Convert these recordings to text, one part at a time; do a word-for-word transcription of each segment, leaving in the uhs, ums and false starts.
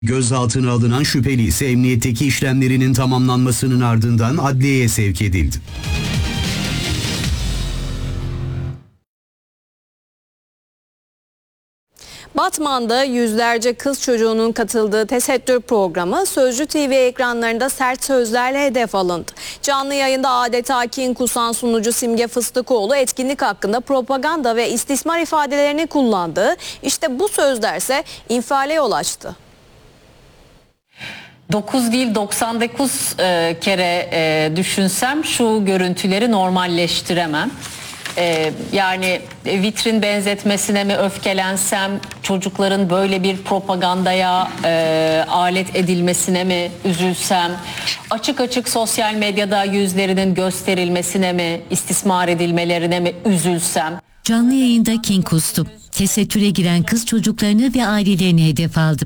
Gözaltına alınan şüpheli ise emniyetteki işlemlerinin tamamlanmasının ardından adliyeye sevk edildi. Batman'da yüzlerce kız çocuğunun katıldığı tesettür programı Sözcü T V ekranlarında sert sözlerle hedef alındı. Canlı yayında adeta kin kusan sunucu Simge Fıstıkoğlu etkinlik hakkında propaganda ve istismar ifadelerini kullandı. İşte bu sözlerse infiale yol açtı. dokuz değil doksan dokuz e, kere e, düşünsem şu görüntüleri normalleştiremem. Ee, yani vitrin benzetmesine mi öfkelensem, çocukların böyle bir propagandaya e, alet edilmesine mi üzülsem, açık açık sosyal medyada yüzlerinin gösterilmesine mi, istismar edilmelerine mi üzülsem. Canlı yayında kin kustu. Tesettüre giren kız çocuklarını ve ailelerini hedef aldı.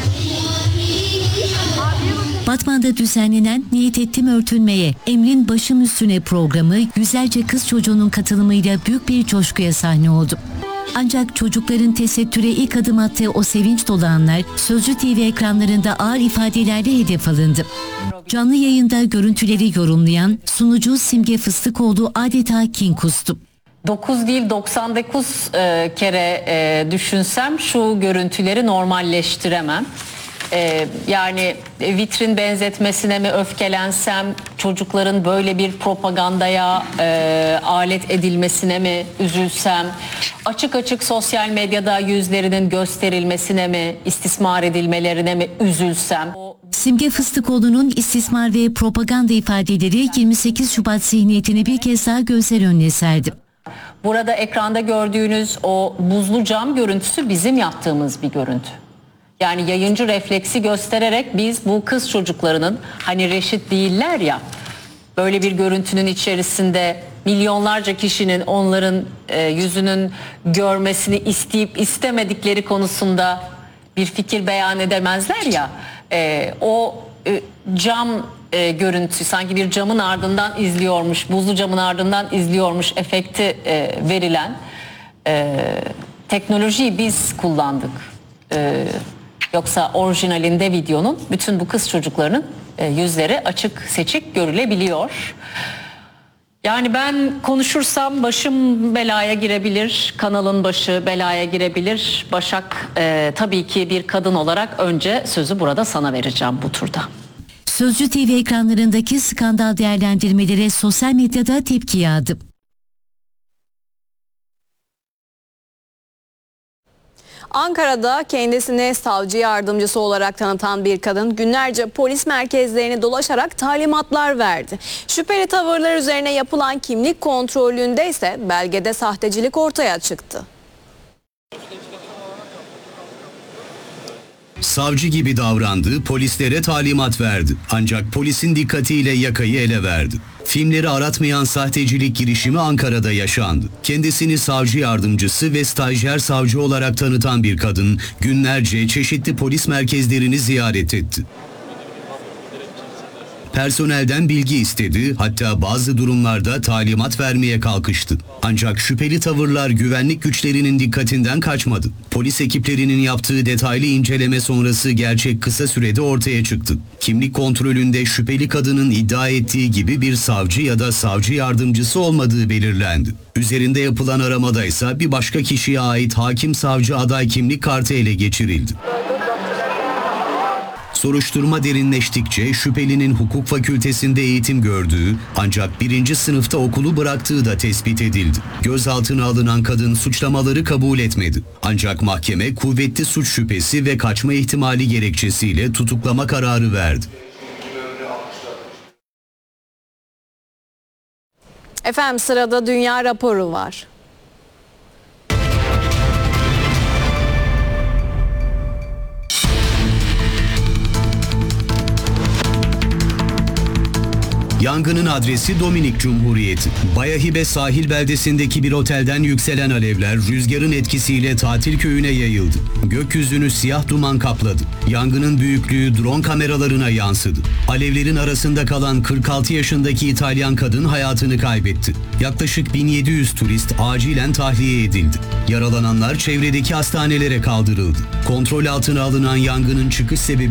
Batman'da düzenlenen Niyet Ettim Örtünmeye, Emrin Başım Üstüne programı yüzlerce kız çocuğunun katılımıyla büyük bir coşkuya sahne oldu. Ancak çocukların tesettüre ilk adım attığı o sevinç dolu anlar Sözcü T V ekranlarında ağır ifadelerle hedef alındı. Canlı yayında görüntüleri yorumlayan sunucu Simge Fıstıkoğlu adeta kin kustu. dokuz değil doksan dokuz e, kere e, düşünsem şu görüntüleri normalleştiremem. Ee, yani vitrin benzetmesine mi öfkelensem, çocukların böyle bir propagandaya e, alet edilmesine mi üzülsem, açık açık sosyal medyada yüzlerinin gösterilmesine mi, istismar edilmelerine mi üzülsem. Simge Fıstıkoğlu'nun istismar ve propaganda ifadeleri yirmi sekiz Şubat zihniyetini bir kez daha gözler önüne serdi. Burada ekranda gördüğünüz o buzlu cam görüntüsü bizim yaptığımız bir görüntü. Yani yayıncı refleksi göstererek biz bu kız çocuklarının, hani reşit değiller ya, böyle bir görüntünün içerisinde milyonlarca kişinin onların e, yüzünün görmesini isteyip istemedikleri konusunda bir fikir beyan edemezler ya, e, o e, cam e, görüntü sanki bir camın ardından izliyormuş, buzlu camın ardından izliyormuş efekti e, verilen e, teknolojiyi biz kullandık. E, Yoksa orijinalinde videonun bütün bu kız çocuklarının e, yüzleri açık seçik görülebiliyor. Yani ben konuşursam başım belaya girebilir, kanalın başı belaya girebilir. Başak, e, tabii ki bir kadın olarak önce sözü burada sana vereceğim bu turda. Sözcü T V ekranlarındaki skandal değerlendirmelere sosyal medyada tepki yağdı. Ankara'da kendisini savcı yardımcısı olarak tanıtan bir kadın günlerce polis merkezlerini dolaşarak talimatlar verdi. Şüpheli tavırlar üzerine yapılan kimlik kontrolünde ise belgede sahtecilik ortaya çıktı. Savcı gibi davrandı, polislere talimat verdi. Ancak polisin dikkatiyle yakayı ele verdi. Filmleri aratmayan sahtecilik girişimi Ankara'da yaşandı. Kendisini savcı yardımcısı ve stajyer savcı olarak tanıtan bir kadın günlerce çeşitli polis merkezlerini ziyaret etti. Personelden bilgi istedi, hatta bazı durumlarda talimat vermeye kalkıştı. Ancak şüpheli tavırlar güvenlik güçlerinin dikkatinden kaçmadı. Polis ekiplerinin yaptığı detaylı inceleme sonrası gerçek kısa sürede ortaya çıktı. Kimlik kontrolünde şüpheli kadının iddia ettiği gibi bir savcı ya da savcı yardımcısı olmadığı belirlendi. Üzerinde yapılan aramada ise bir başka kişiye ait hakim savcı aday kimlik kartı ele geçirildi. Soruşturma derinleştikçe şüphelinin hukuk fakültesinde eğitim gördüğü ancak birinci sınıfta okulu bıraktığı da tespit edildi. Gözaltına alınan kadın suçlamaları kabul etmedi. Ancak mahkeme kuvvetli suç şüphesi ve kaçma ihtimali gerekçesiyle tutuklama kararı verdi. Efendim sırada dünya raporu var. Yangının adresi Dominik Cumhuriyeti. Bayahibe sahil beldesindeki bir otelden yükselen alevler rüzgarın etkisiyle tatil köyüne yayıldı. Gökyüzünü siyah duman kapladı. Yangının büyüklüğü drone kameralarına yansıdı. Alevlerin arasında kalan kırk altı yaşındaki İtalyan kadın hayatını kaybetti. Yaklaşık bin yedi yüz turist acilen tahliye edildi. Yaralananlar çevredeki hastanelere kaldırıldı. Kontrol altına alınan yangının çıkış sebebi